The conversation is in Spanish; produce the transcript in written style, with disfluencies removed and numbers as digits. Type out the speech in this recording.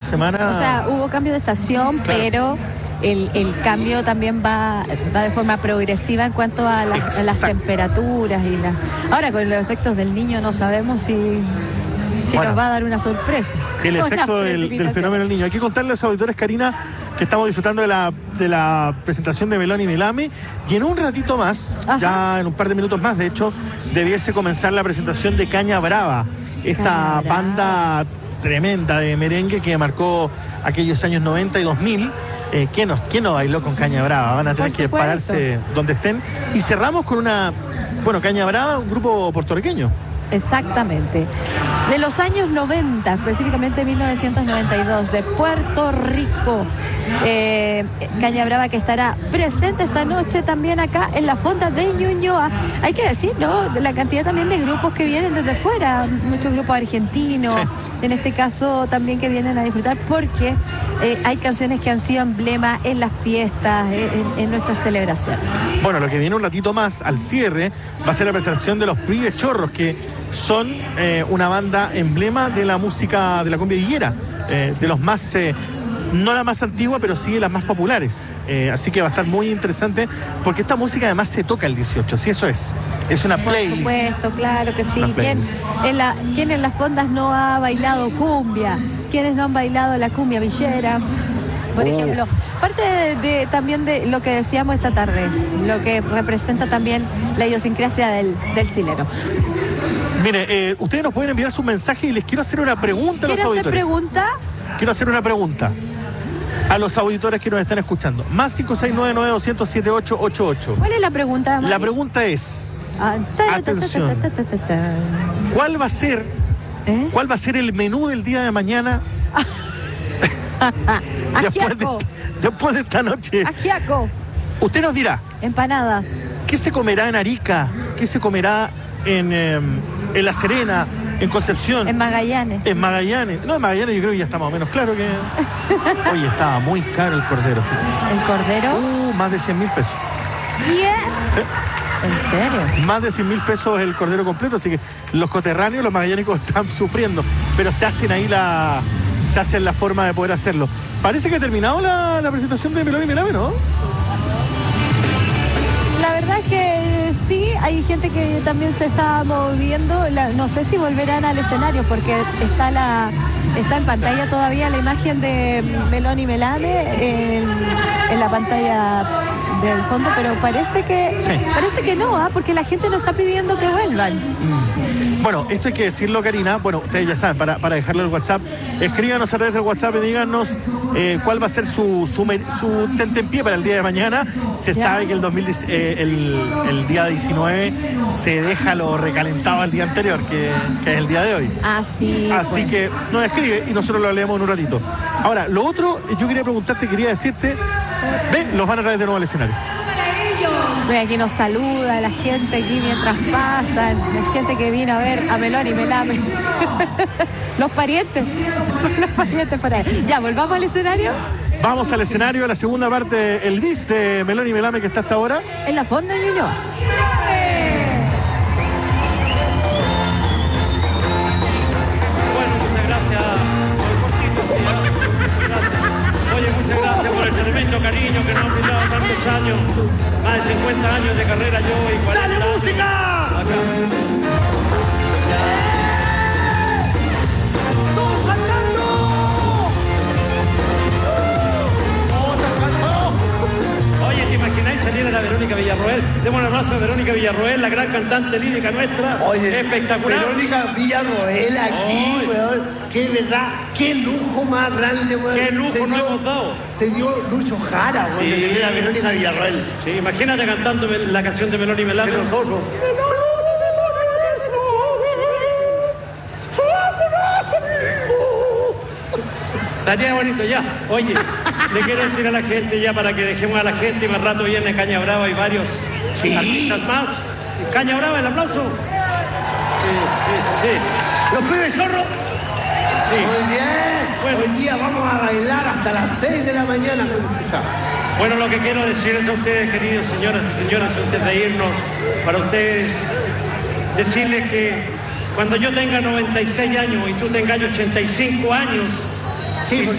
semana. O sea, hubo cambio de estación, claro, pero el cambio también va de forma progresiva en cuanto a las temperaturas y ahora con los efectos del niño no sabemos si nos va a dar una sorpresa. El efecto del fenómeno del niño. Hay que contarles a los auditores, Karina, que estamos disfrutando de la presentación de Meloni Melame, y en un ratito más, ya en un par de minutos más, de hecho, debiese comenzar la presentación de Caña Brava, esta banda tremenda de merengue que marcó aquellos años 90 y 2000. ¿Quién no bailó con Caña Brava? Van a tener que pararse donde estén. Y cerramos con Caña Brava, un grupo puertorriqueño. Exactamente. De los años 90, específicamente 1992, de Puerto Rico. Caña Brava, que estará presente esta noche también acá en la Fonda de Ñuñoa. Hay que decir, ¿no?, de la cantidad también de grupos que vienen desde fuera, muchos grupos argentinos, en este caso también, que vienen a disfrutar, porque hay canciones que han sido emblema en las fiestas, en nuestras celebraciones. Bueno, lo que viene un ratito más al cierre va a ser la presentación de los Pibes Chorros, que son una banda emblema de la música de la cumbia villera, de los más, no la más antigua, pero sí de las más populares. Así que va a estar muy interesante, porque esta música además se toca el 18, sí, eso es una playlist. Por supuesto, claro que sí. ¿Quién en las fondas no ha bailado cumbia? ¿Quiénes no han bailado la cumbia villera? Por ejemplo, parte también de lo que decíamos esta tarde, lo que representa también la idiosincrasia del chileno. Mire, ustedes nos pueden enviar su mensaje y les quiero hacer una pregunta a los auditores. ¿Quiere hacer pregunta? Quiero hacer una pregunta a los auditores que nos están escuchando. Más 569-200-7888. ¿Cuál es la pregunta, Mari? La pregunta es, atención, ¿cuál va a ser el menú del día de mañana? después de esta noche. Ajiaco. Usted nos dirá. Empanadas. ¿Qué se comerá en Arica? ¿Qué se comerá en La Serena? En Concepción. En Magallanes. En Magallanes. No, en Magallanes yo creo que ya está más o menos claro que... Oye, estaba muy caro el cordero. ¿Sí? ¿El cordero? Más de 100.000 pesos. ¿Qué? Sí. ¿En serio? Más de 100.000 pesos el cordero completo, así que los coterráneos, los magallánicos están sufriendo, pero se hacen ahí la forma de poder hacerlo. Parece que ha terminado la presentación de Meloni Melame, ¿no? La verdad es que sí, hay gente que también se está moviendo. No sé si volverán al escenario, porque está en pantalla todavía la imagen de Meloni Melame en la pantalla del fondo, pero parece que no, porque la gente no está pidiendo que vuelvan. Bueno, esto hay que decirlo, Karina. Bueno, ustedes ya saben, para dejarle el WhatsApp, escríbanos a través del WhatsApp y díganos cuál va a ser su tentempié para el día de mañana. Se sabe que el día 19 se deja lo recalentado al día anterior, que es el día de hoy. Así que nos escribe y nosotros lo leemos en un ratito. Ahora, lo otro, yo quería decirte, los van a traer de nuevo al escenario. Aquí nos saluda la gente aquí mientras pasan, la gente que vino a ver a Meloni Melame. Los parientes por ahí. Ya, volvamos al escenario. Vamos al escenario, a la segunda parte, el disc de Meloni Melame, que está hasta ahora en la Fonda de Ñuñoa. Bueno, muchas gracias por el cortito, señor. Muchas gracias. Oye, muchas gracias por el tremendo cariño que nos han brindado tantos años. Más de 50 años de carrera yo y 40 ¡Dale años música! Acá. ¡Todos cantando! Oye, ¿te imagináis salir a la Verónica Villarroel? Demos un abrazo a Verónica Villarroel, la gran cantante lírica nuestra. Oye, espectacular. Verónica Villarroel aquí, weón. Qué verdad, qué lujo más grande, weón. Qué lujo nos hemos dado. Se dio Lucho Jara, weón, de tener a Verónica Villarroel. Sí, imagínate cantando la canción de Meloni Melame. De nosotros. Estaría bonito ya. Oye, le quiero decir a la gente ya, para que dejemos a la gente, y más rato viene Caña Brava y varios artistas más. Caña Brava, el aplauso. Sí. Los Pibes Chorros. Sí. Muy bien. Bueno. Hoy día vamos a bailar hasta las 6 de la mañana. Bueno, lo que quiero decirles a ustedes, queridos señoras y señores, antes de irnos, para ustedes, decirles que cuando yo tenga 96 años y tú tengas 85 años, Sí,